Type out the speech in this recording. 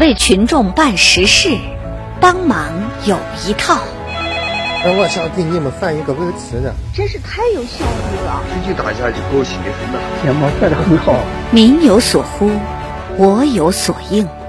为群众办实事，帮忙有一套。 我想给你们翻一个文词的， 真是太有效率了。 实际打下去高兴的很呐。 节目做得很好。 民有所呼，我有所应。